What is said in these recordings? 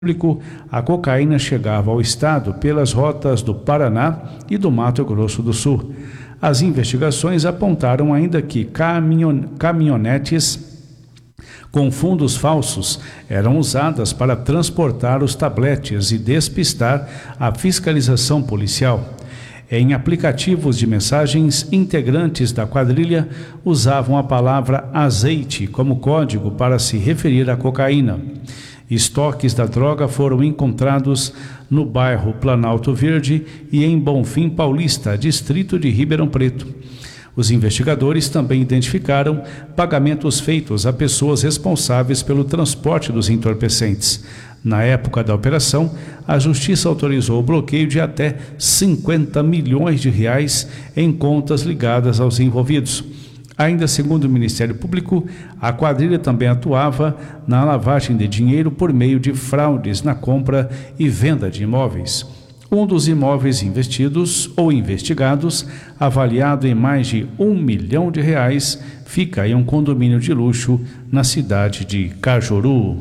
público, a cocaína chegava ao estado pelas rotas do Paraná e do Mato Grosso do Sul. As investigações apontaram ainda que caminhonetes com fundos falsos eram usadas para transportar os tabletes e despistar a fiscalização policial. Em aplicativos de mensagens, integrantes da quadrilha usavam a palavra azeite como código para se referir à cocaína. Estoques da droga foram encontrados no bairro Planalto Verde e em Bonfim Paulista, distrito de Ribeirão Preto. Os investigadores também identificaram pagamentos feitos a pessoas responsáveis pelo transporte dos entorpecentes. Na época da operação, a Justiça autorizou o bloqueio de até 50 milhões de reais em contas ligadas aos envolvidos. Ainda segundo o Ministério Público, a quadrilha também atuava na lavagem de dinheiro por meio de fraudes na compra e venda de imóveis. Um dos imóveis investidos ou investigados, avaliado em mais de R$1 milhão, fica em um condomínio de luxo na cidade de Cajuru.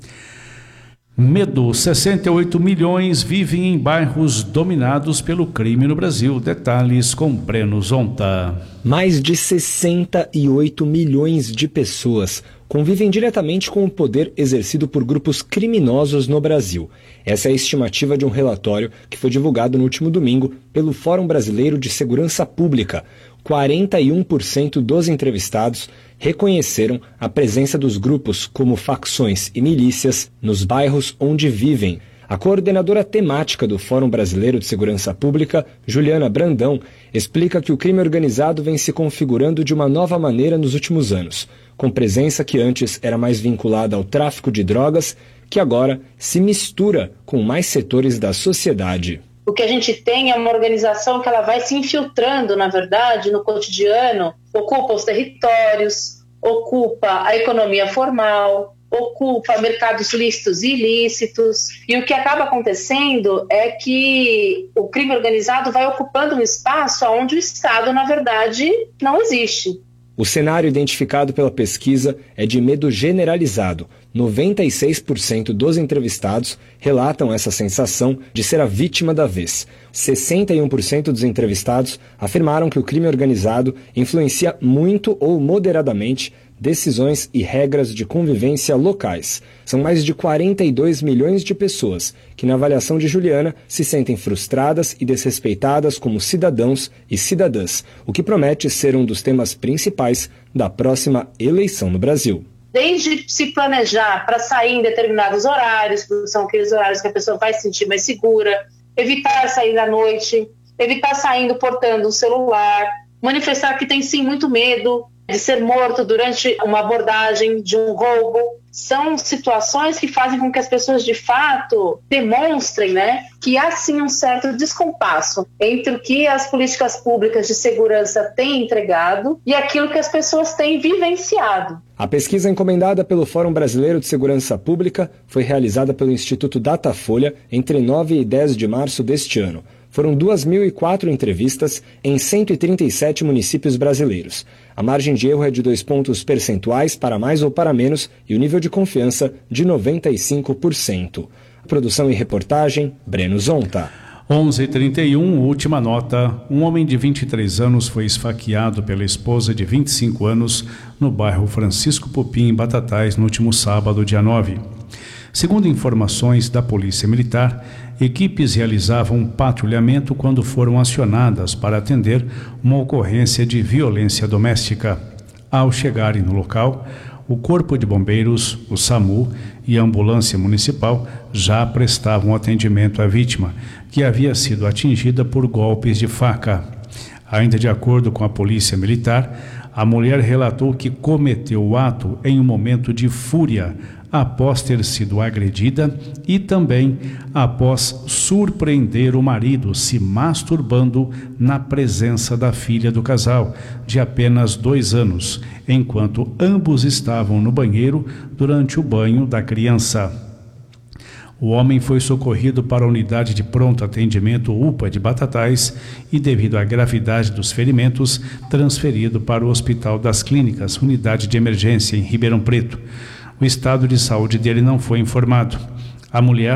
Medo: 68 milhões vivem em bairros dominados pelo crime no Brasil. Detalhes com Breno Zonta. Mais de 68 milhões de pessoas convivem diretamente com o poder exercido por grupos criminosos no Brasil. Essa é a estimativa de um relatório que foi divulgado no último domingo pelo Fórum Brasileiro de Segurança Pública. 41% dos entrevistados reconheceram a presença dos grupos como facções e milícias nos bairros onde vivem. A coordenadora temática do Fórum Brasileiro de Segurança Pública, Juliana Brandão, explica que o crime organizado vem se configurando de uma nova maneira nos últimos anos, com presença que antes era mais vinculada ao tráfico de drogas, que agora se mistura com mais setores da sociedade. O que a gente tem é uma organização que ela vai se infiltrando, na verdade, no cotidiano, ocupa os territórios, ocupa a economia formal, ocupa mercados lícitos e ilícitos. E o que acaba acontecendo é que o crime organizado vai ocupando um espaço onde o Estado, na verdade, não existe. O cenário identificado pela pesquisa é de medo generalizado. 96% dos entrevistados relatam essa sensação de ser a vítima da vez. 61% dos entrevistados afirmaram que o crime organizado influencia muito ou moderadamente decisões e regras de convivência locais. São mais de 42 milhões de pessoas que, na avaliação de Juliana, se sentem frustradas e desrespeitadas como cidadãos e cidadãs, o que promete ser um dos temas principais da próxima eleição no Brasil. Desde se planejar para sair em determinados horários, porque são aqueles horários que a pessoa vai se sentir mais segura, evitar sair à noite, evitar saindo portando um celular, manifestar que tem sim muito medo de ser morto durante uma abordagem de um roubo. São situações que fazem com que as pessoas de fato demonstrem, que há sim um certo descompasso entre o que as políticas públicas de segurança têm entregado e aquilo que as pessoas têm vivenciado. A pesquisa encomendada pelo Fórum Brasileiro de Segurança Pública foi realizada pelo Instituto Datafolha entre 9 e 10 de março deste ano. Foram 2.004 entrevistas em 137 municípios brasileiros. A margem de erro é de 2 pontos percentuais para mais ou para menos e o nível de confiança de 95%. A produção e reportagem, Breno Zonta. 11h31, última nota. Um homem de 23 anos foi esfaqueado pela esposa de 25 anos no bairro Francisco Pupim, em Batatais, no último sábado, dia 9. Segundo informações da Polícia Militar, equipes realizavam um patrulhamento quando foram acionadas para atender uma ocorrência de violência doméstica. Ao chegarem no local, o Corpo de Bombeiros, o SAMU e a Ambulância Municipal já prestavam atendimento à vítima, que havia sido atingida por golpes de faca. Ainda de acordo com a Polícia Militar, a mulher relatou que cometeu o ato em um momento de fúria, após ter sido agredida e também após surpreender o marido se masturbando na presença da filha do casal, de apenas 2 anos, enquanto ambos estavam no banheiro durante o banho da criança. O homem foi socorrido para a unidade de pronto atendimento UPA de Batatais e, devido à gravidade dos ferimentos, transferido para o Hospital das Clínicas, unidade de emergência em Ribeirão Preto. O estado de saúde dele não foi informado. A mulher